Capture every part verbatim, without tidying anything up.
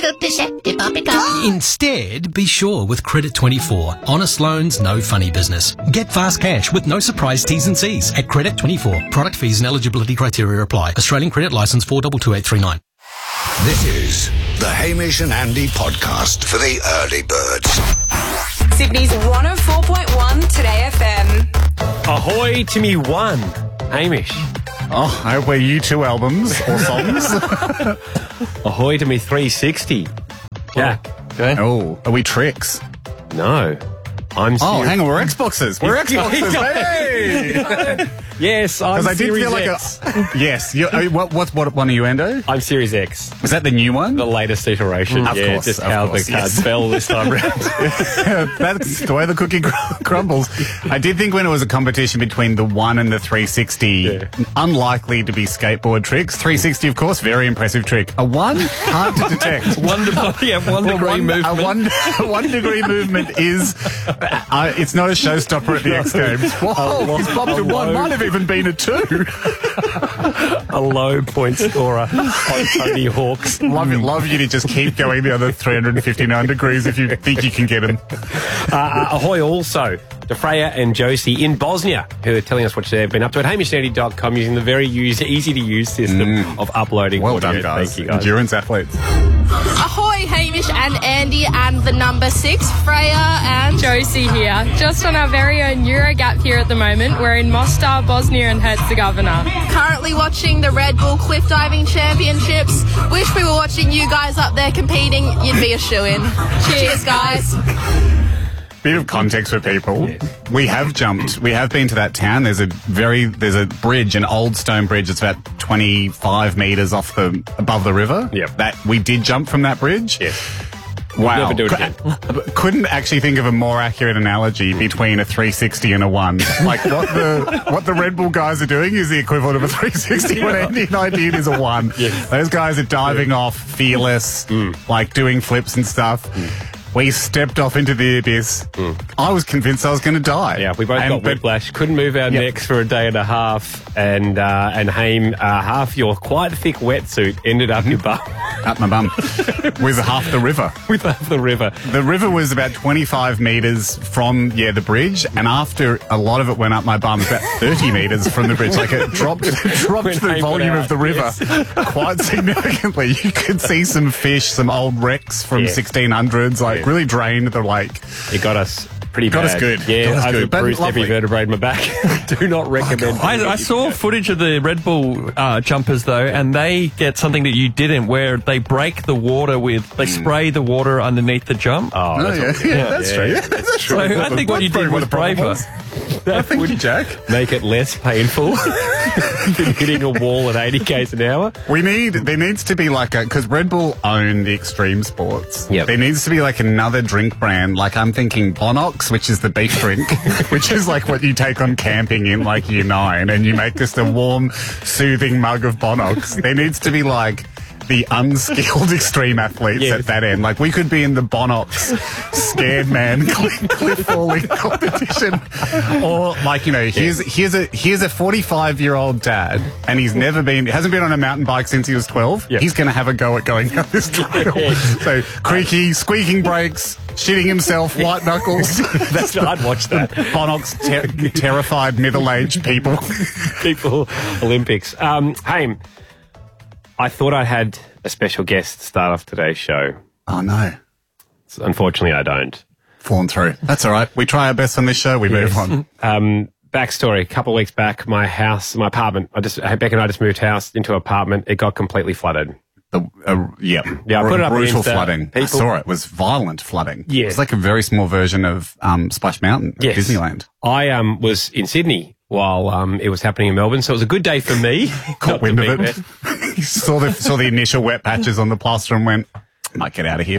Instead, be sure with Credit twenty-four. Honest loans, no funny business. Get fast cash with no surprise T's and C's at Credit twenty-four. Product fees and eligibility criteria apply. Australian Credit Licence four two two eight three nine. This is the Hamish and Andy podcast for the early birds. Sydney's one oh four point one Today F M. Ahoy to me one, Hamish. Oh, I hope we're you two albums or songs. Ahoy to me three sixty. Jack. Okay. Oh, are we tricks? No. I'm serious. Oh, hang on, we're Xboxers. We're Xboxers, hey! Yes, I'm Because I did Series feel like X. a... Yes. You, uh, what, what, what one are you, Endo? I'm Series X. Is that the new one? The latest iteration. Of yeah, course, just of how course, the cards yes. fell this time round. That's the way the cookie cr- crumbles. I did think when it was a competition between the one and the three sixty, Yeah. unlikely to be skateboard tricks. three sixty, of course, very impressive trick. A one, hard to detect. One, de- yeah, one Well, degree one, movement. A one, a one degree movement is, uh, it's not a showstopper at the X Games. Whoa, he's popped a one, might have even been a two. A low point scorer on Tony Hawk's. Love, it, love you to just keep going the other three hundred fifty-nine degrees if you think you can get him. Uh, uh, ahoy also to Freya and Josie in Bosnia, who are telling us what they've been up to at hamish andy dot com using the very use, easy-to-use system of uploading Well audio. done, guys. Thank you, guys. Endurance athletes. Ahoy, Hamish and Andy and the number six, Freya and Josie here, just on our very own Eurogap here at the moment. We're in Mostar, Bosnia and Herzegovina. currently watching the Red Bull Cliff Diving Championships. Wish we were watching you guys up there competing. You'd be a shoo-in. Cheers, guys. Bit of context for people. We have jumped. We have been to that town. There's a very, there's a bridge, an old stone bridge. It's about twenty-five metres off the, above the river. Yep. That, we did jump from that bridge. Yes. Wow. Never do it again. Couldn't actually think of a more accurate analogy between a three sixty and a one. Like what the what the Red Bull guys are doing is the equivalent of a three sixty. What Andy and I did is a one. Yes. Those guys are diving off, fearless, like doing flips and stuff. We stepped off into the abyss. I was convinced I was going to die. Yeah, we both And- got but- whiplash. Couldn't move our Yep. necks for a day and a half, and uh, and Haim, uh, half your quite thick wetsuit ended up your bum Up my bum. With half the river. with half the river. The river was about twenty-five metres from, yeah, the bridge, and after a lot of it went up my bum, about thirty metres from the bridge. Like it dropped, it dropped When the Haim volume went of the out, river quite significantly. You could see some fish, some old wrecks from Yeah. sixteen hundreds, like Yeah. really drained the lake. It got us pretty Got bad. us good. Yeah, Got us I've good, but bruised every lovely. vertebrae in my back. Do not recommend. I, I saw footage of the Red Bull uh, jumpers though, and they get something that you didn't, where they break the water with, they spray the water underneath the jump. Oh, Oh, that's yeah, all- yeah, that's yeah. true. Yeah, that's So true. I think what you did was braver. I thank you, Jack. Make it less painful than hitting a wall at eighty k's an hour. We need, there needs to be like a, because Red Bull own the extreme sports. Yep. There needs to be like another drink brand. Like I'm thinking Bonox, which is the beef drink, which is like what you take on camping in like year nine and you make just a warm, soothing mug of Bonox. There needs to be like the unskilled extreme athletes Yes. at that end. Like we could be in the Bonox scared man cliff, cliff falling competition. Or like, you know, here's here's a here's a forty-five year old dad and he's never been hasn't been on a mountain bike since he was twelve. Yep. He's gonna have a go at going down this trail. So creaky, squeaking brakes, shitting himself, white knuckles. That's I'd watch that. Bonox ter- terrified middle aged people. People Olympics. Um, Haim, I thought I had a special guest start off today's show. Oh no. Unfortunately, I don't. Fallen through. That's all right. We try our best on this show, we move on. Um, backstory, a couple of weeks back, my house, my apartment, I just, Beck and I just moved house into an apartment. It got completely flooded. The, uh, yeah, Yeah, I put it up brutal against, uh, flooding. I people- saw it. It was violent flooding. Yeah. It's like a very small version of um, Splash Mountain at Yes. Disneyland. I um, was in Sydney while um, it was happening in Melbourne, so it was a good day for me. Caught Not to wind be of it. there. saw the saw the initial wet patches on the plaster and went, might get out of here.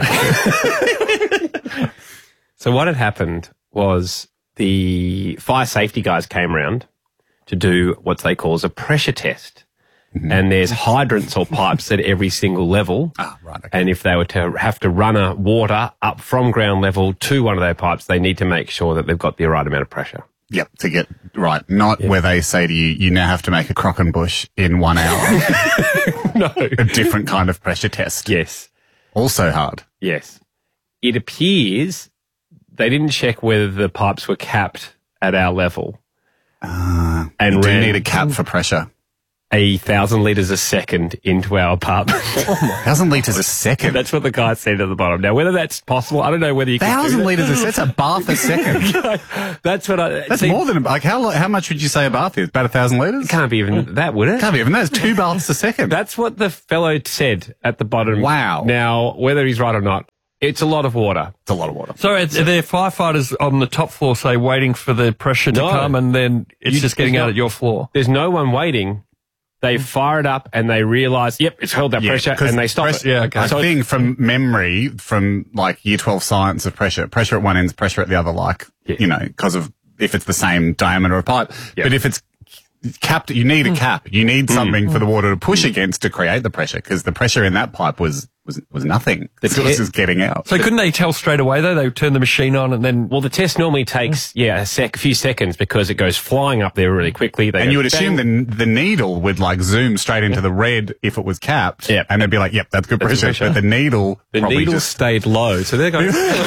So what had happened was the fire safety guys came around to do what they call as a pressure test. Mm-hmm. And there's hydrants or pipes at every single level. Ah, right, okay. And if they were to have to run a water up from ground level to one of their pipes, they need to make sure that they've got the right amount of pressure. Yep, to get right. Not where they say to you, you now have to make a crock and bush in one hour. No. A different kind of pressure test. Yes. Also hard. Yes. It appears they didn't check whether the pipes were capped at our level. Uh, and you do ran need a cap for pressure. a thousand litres a second into our apartment. Thousand litres a second? That's what the guy said at the bottom. Now, whether that's possible, I don't know whether you can do Thousand that. litres a second? That's a bath a second. That's what I... That's see, more than... Like, how how much would you say a bath is? About a thousand litres? Can't be even that, would it? Can't be even that. It's two baths a second. That's what the fellow said at the bottom. Wow. Now, whether he's right or not, it's a lot of water. It's a lot of water. So it's, are there firefighters on the top floor, say, waiting for the pressure to No. come, and then it's You- just getting there's out no- at your floor? There's no one waiting. They fire it up and they realise, yep, it's held that Yeah, pressure, 'cause and they stop press- it. Yeah, okay. I So think from memory, from like year twelve science of pressure, pressure at one end, pressure at the other, like, Yeah. you know, because of if it's the same diameter of pipe. Yeah. But if it's capped, you need a cap. You need something for the water to push against to create the pressure, because the pressure in that pipe was, was, was nothing. It was te- just getting out. So couldn't they tell straight away, though? They would turn the machine on and then... Well, the test normally takes, yeah, a sec, a few seconds because it goes flying up there really quickly. They And go you would assume bang. the, the needle would like zoom straight into the red if it was capped. Yep. And they'd be like, yep, that's good That's pressure. good pressure. But the needle the probably needle just... stayed low. So they're going,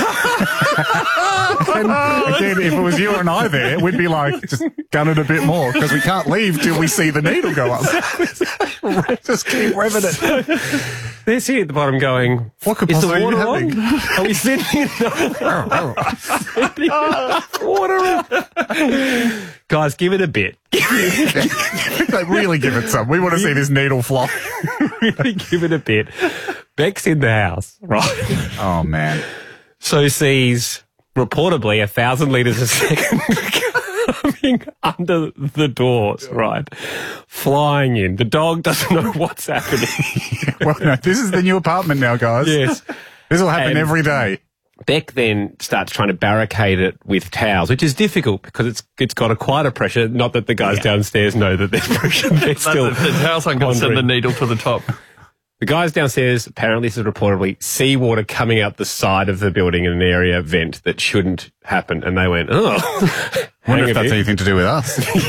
And again, if it was you and I there, we'd be like, just gun it a bit more, because we can't leave till we see the needle go up. Just keep revving it. they're sitting at the bottom going, What could is the possibly be water on? happening? Are we sitting in water? Guys, give it a bit. Like, really give it some. We want to see this needle fly. Really give it a bit. Beck's in the house, right? Oh, man. So sees reportedly a thousand litres a second coming under the doors, right? Flying in. The dog doesn't know what's happening. Well, no, this is the new apartment now, guys. Yes. This will happen And- every day. Beck then starts trying to barricade it with towels, which is difficult because it's it's got a quieter pressure. Not that the guys downstairs know that there's pressure. They're still the, the house aren't going to send the wandering. needle to the top. The guys downstairs, apparently this is reportedly, seawater coming out the side of the building in an area vent that shouldn't happen. And they went, oh. I wonder hang if a that's bit. anything to do with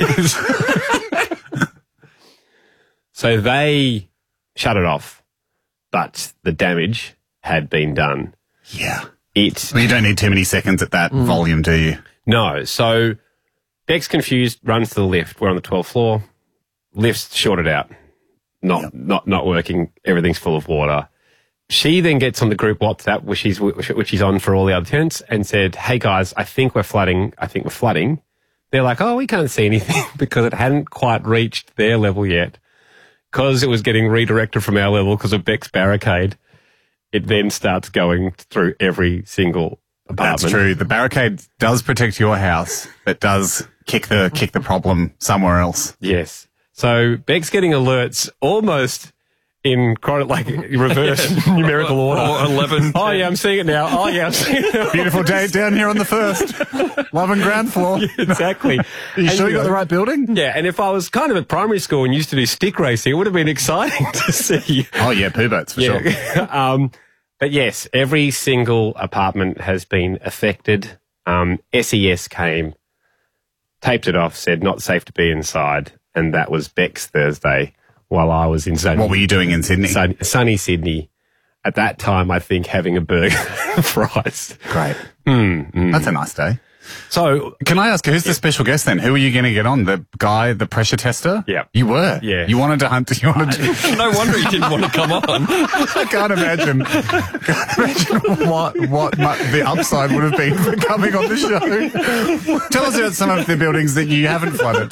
us. So they shut it off, but the damage had been done. Yeah. It Well, you don't need too many seconds at that volume, do you? No. So Beck's confused, runs to the lift. We're on the twelfth floor. Lift's shorted out. Not, not, not working. Everything's full of water. She then gets on the group WhatsApp, which she's, which she's on for all the other tenants, and said, hey guys, I think we're flooding. I think we're flooding. They're like, oh, we can't see anything because it hadn't quite reached their level yet. Because it was getting redirected from our level because of Beck's barricade. It then starts going through every single apartment. That's true. The barricade does protect your house, but does kick the kick the problem somewhere else. Yes. So Beck's getting alerts almost in chron- like reverse numerical order. Or eleven. Oh yeah, I'm seeing it now. Oh yeah, I'm seeing it now. Beautiful day down here on the first. Love and ground floor. Exactly. Are you And sure you got go, the right building? Yeah, and if I was kind of at primary school and used to do stick racing, it would have been exciting to see. Oh yeah, poo boats for sure. Yeah. um, but yes, every single apartment has been affected. Um, S E S came, taped it off, said not safe to be inside, and that was Beck's Thursday while I was in sunny, What were you doing in Sydney? sunny, sunny Sydney. At that time, I think having a burger and fries. Great. Mm, That's a nice day. So Can I ask, who's the special guest then? Who were you going to get on? The guy, the pressure tester? Yeah. You were? Yeah. You wanted to hunt, you wanted to... No wonder he didn't want to come on. I can't imagine, can't imagine what, what mu- the upside would have been for coming on the show. Tell us about some of the buildings that you haven't flooded.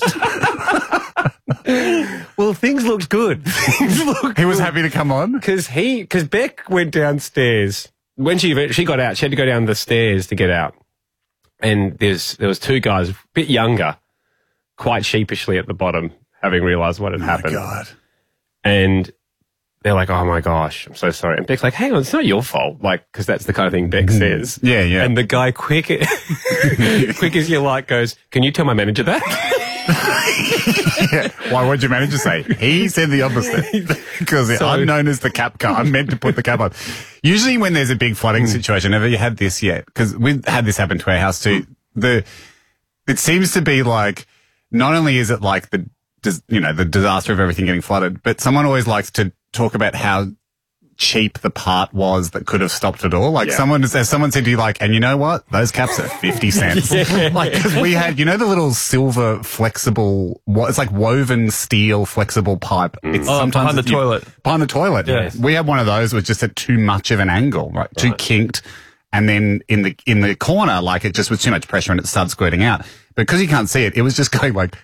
well, things looked good. Things looked He was happy to come on. because he because Beck went downstairs when she she got out. She had to go down the stairs to get out, and there's there was two guys a bit younger, quite sheepishly at the bottom, having realised what had happened, God. and they're like, "Oh my gosh, I'm so sorry." And Beck's like, "Hang on, it's not your fault," like because that's the kind of thing Beck says. Yeah, yeah. And the guy, quick, quick as you like, goes, "Can you tell my manager that?" Yeah. Why would your manager say? He said the opposite. Because So- I'm known as the cap car. I'm meant to put the cap on. Usually when there's a big flooding situation, have you had this yet? Because we've had this happen to our house too. The, it seems to be like, not only is it like the, dis- you know, the disaster of everything getting flooded, but someone always likes to talk about how cheap the part was that could have stopped it all. Like Yeah. someone, as someone said to you, like, and you know what? Those caps are fifty cents. Like, cause we had, you know, the little silver flexible, what it's like woven steel flexible pipe. It's Oh, behind the you- toilet. Behind the toilet. Yes. We had one of those with just at too much of an angle, right? Too kinked. And then in the, in the corner, like it just was too much pressure and it started squirting out. Because you can't see it, it was just going like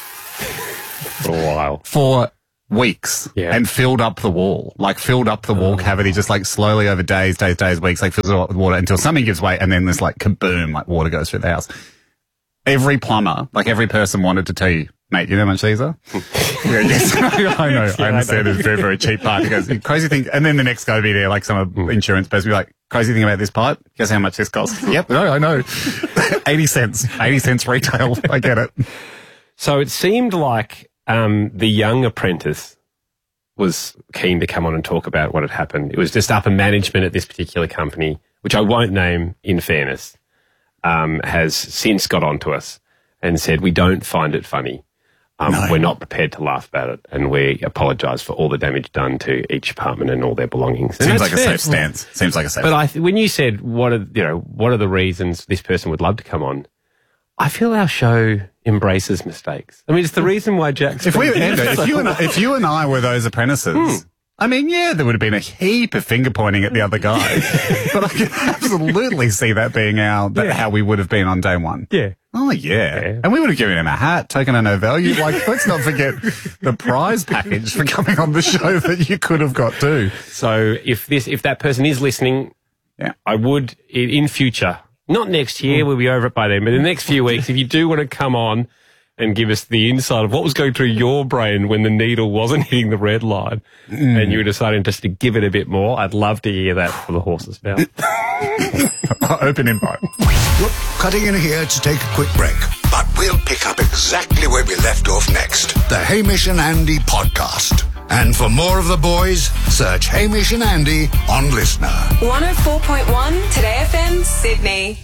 For a while. for weeks Yeah. and filled up the wall, like filled up the wall cavity, just like slowly over days, days, days, weeks, like fills it up with water until something gives way and then there's like kaboom, like water goes through the house. Every plumber, like every person wanted to tell you, mate, you know how much these are? Yeah, yes, I know. I understand it's a very, very cheap part. He goes, crazy thing. And then the next guy would be there, like some insurance person would be like, crazy thing about this pipe? Guess how much this costs? Yep, no, I know. eighty cents. eighty cents retail. I get it. So it seemed like um, the young apprentice was keen to come on and talk about what had happened. It was just upper management at this particular company, which I won't name in fairness, um, has since got onto us and said, we don't find it funny. Um, No. We're not prepared to laugh about it, and we apologise for all the damage done to each apartment and all their belongings. And Seems that's like a fair. safe stance. Seems like a safe But I, th- when you said what are you know what are the reasons this person would love to come on, I feel our show embraces mistakes. I mean, it's the reason why Jack's. If we, Andrew, if you and if you and I were those apprentices, I mean, yeah, there would have been a heap of finger pointing at the other guy, but I can absolutely see that being our that how we would have been on day one. yeah. Oh yeah. Yeah. And we would have given him a hat, token of no value. Like, let's not forget the prize package for coming on the show that you could have got too. So if this if that person is listening, Yeah. I would i- in future, not next year, we'll be over it by then, but in the next few weeks, if you do want to come on and give us the insight of what was going through your brain when the needle wasn't hitting the red line and you were deciding just to give it a bit more, I'd love to hear that for the horse's mouth. Open invite. We're cutting in here to take a quick break, but we'll pick up exactly where we left off next. The Hamish and Andy podcast. And for more of the boys, search Hamish and Andy on Listener. one oh four point one Today F M, Sydney.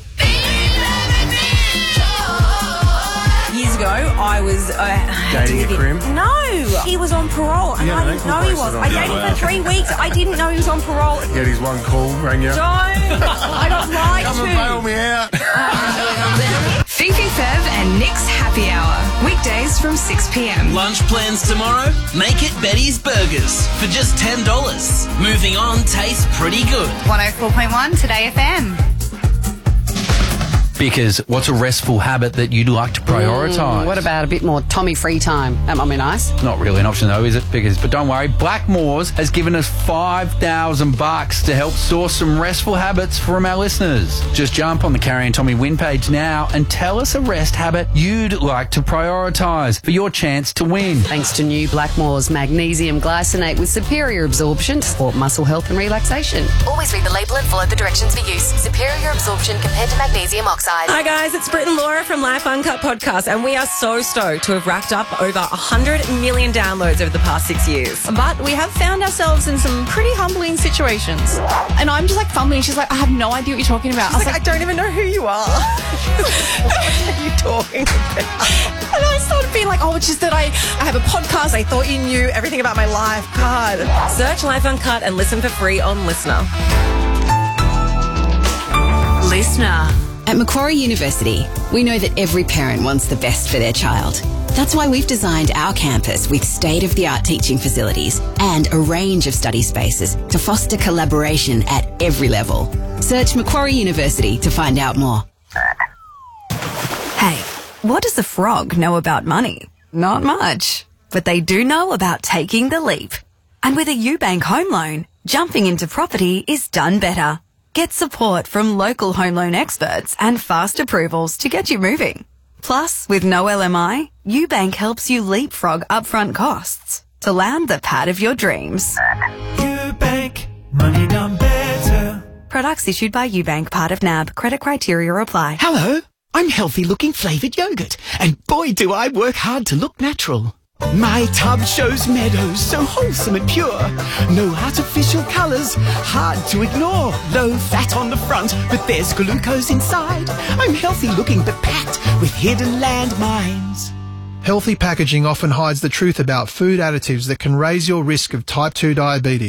Years ago, I was uh, Dating a crim? No, he was on parole, and Yeah, I they didn't know he was. posted I on dated that. for three weeks. I didn't know he was on parole. Get his one call, rang you. Don't. I don't like Come and bail to. me out. Fifi Fev and Nick's Happy Hour. Weekdays from six p.m. Lunch plans tomorrow? Make it Betty's Burgers for just ten dollars. Moving on tastes pretty good. one oh four point one Today F M. Because what's a restful habit that you'd like to prioritise? Mm, what about a bit more Tommy free time? That might be nice. Not really an option though, is it? Because, but don't worry, Blackmores has given us five thousand bucks to help source some restful habits from our listeners. Just jump on the Carrie and Tommy win page now and tell us a rest habit you'd like to prioritise for your chance to win. Thanks to new Blackmores magnesium glycinate with superior absorption to support muscle health and relaxation. Always read the label and follow the directions for use. Superior absorption compared to magnesium oxide. Hi guys, it's Britt and Laura from Life Uncut Podcast, and we are so stoked to have racked up over one hundred million downloads over the past six years. But we have found ourselves in some pretty humbling situations. And I'm just like fumbling. She's like, I have no idea what you're talking about. I was like, I don't even know who you are. What are you talking about? And I started being like, oh, it's just that I, I have a podcast. I thought you knew everything about my life. God. Search Life Uncut and listen for free on Listener. Listener. At Macquarie University, we know that every parent wants the best for their child. That's why we've designed our campus with state-of-the-art teaching facilities and a range of study spaces to foster collaboration at every level. Search Macquarie University to find out more. Hey, what does a frog know about money? Not much. But they do know about taking the leap. And with a UBank home loan, jumping into property is done better. Get support from local home loan experts and fast approvals to get you moving. Plus, with no L M I, UBank helps you leapfrog upfront costs to land the pad of your dreams. UBank, money done better. Products issued by UBank, part of N A B. Credit criteria apply. Hello, I'm healthy looking flavoured yogurt, and boy do I work hard to look natural. My tub shows meadows so wholesome and pure. No artificial colours, hard to ignore. Low fat on the front, but there's glucose inside. I'm healthy looking but packed with hidden landmines. Healthy packaging often hides the truth about food additives that can raise your risk of type two diabetes.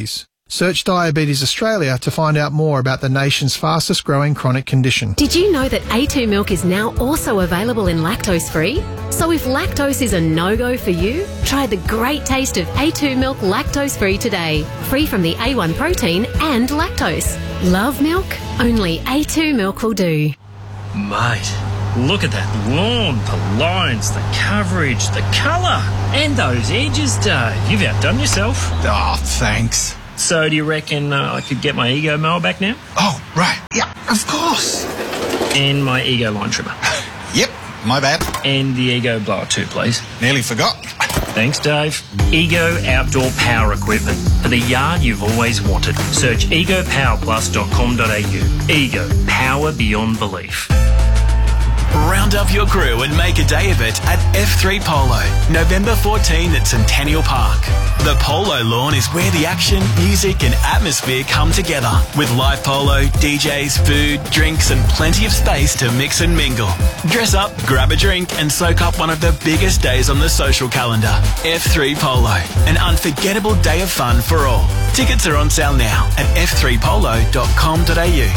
Search Diabetes Australia to find out more about the nation's fastest growing chronic condition. Did you know that A two milk is now also available in lactose-free? So if lactose is a no-go for you, try the great taste of A two milk lactose-free today. Free from the A one protein and lactose. Love milk? Only A two milk will do. Mate, look at that lawn, the lines, the coverage, the colour, and those edges, Dave. You've outdone yourself. Oh, thanks. So do you reckon uh, I could get my Ego mower back now? Oh, right. Yeah, of course. And my Ego line trimmer. Yep, my bad. And the Ego blower too, please. Nearly forgot. Thanks, Dave. Ego Outdoor Power Equipment for the yard you've always wanted. Search ego power plus dot com dot a u. Ego, power beyond belief. Round up your crew and make a day of it at F three Polo, November fourteenth at Centennial Park. The Polo Lawn is where the action, music and atmosphere come together, with live polo, D Js, food, drinks and plenty of space to mix and mingle. Dress up, grab a drink and soak up one of the biggest days on the social calendar. F three Polo, an unforgettable day of fun for all. Tickets are on sale now at f three polo dot com dot a u.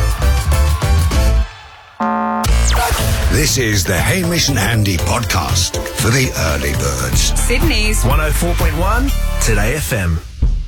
This is the Hamish and Andy podcast for the early birds. Sydney's one oh four point one Today F M.